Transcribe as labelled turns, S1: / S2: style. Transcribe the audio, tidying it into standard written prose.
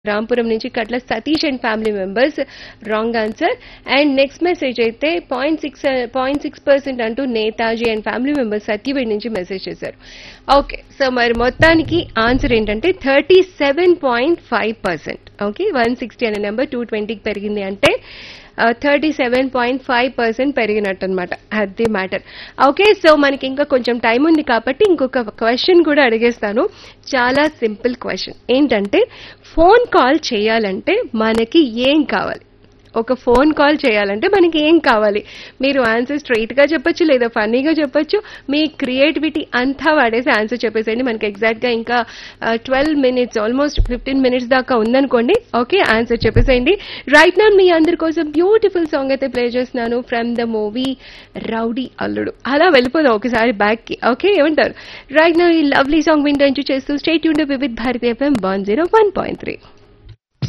S1: రాంపురం నుంచి కట్ల Satish and family members wrong answer. And next message అయితే 0.6% అంటూ Netaji and family members Satyavedu నుంచి మెసేజ్ చేశారు. ఓకే, సో మరి మొత్తానికి ఆన్సర్ ఏంటంటే 37.5%. ఓకే, 160 అనే నెంబర్ 220కి పెరిగింది అంటే 37.5% పెరిగినట్టు అనమాట. అది మ్యాటర్. ఓకే, సో మనకి ఇంకా కొంచెం టైం ఉంది కాబట్టి ఇంకొక క్వశ్చన్ కూడా అడిగేస్తాను. చాలా సింపుల్ క్వశ్చన్ ఏంటంటే, ఫోన్ కాల్ చేయాలంటే మనకి ఏం కావాలి? ఒక ఫోన్ కాల్ చేయాలంటే మనకి ఏం కావాలి? మీరు ఆన్సర్ స్ట్రైట్ గా చెప్పొచ్చు, లేదా ఫన్నీగా చెప్పొచ్చు. మీ క్రియేటివిటీ అంతా వాడేసి ఆన్సర్ చెప్పేసేయండి. మనకి ఎగ్జాక్ట్ గా ఇంకా 12 మినిట్స్, ఆల్మోస్ట్ 15 మినిట్స్ దాకా ఉందనుకోండి. ఓకే, ఆన్సర్ చెప్పేసేయండి. రైట్ నౌ మీ అందరి కోసం బ్యూటిఫుల్ సాంగ్ అయితే ప్లే చేస్తున్నాను ఫ్రమ్ ద మూవీ రౌడీ అల్లుడు. అలా వెళ్ళిపోదాం ఒకసారి బ్యాక్ కి. ఓకే, ఏమంటారు? రైట్ నౌ ఈ లవ్లీ సాంగ్ వింటూ ఎంజాయ్ చేస్తూ stay tuned with Bharati FM 101.3.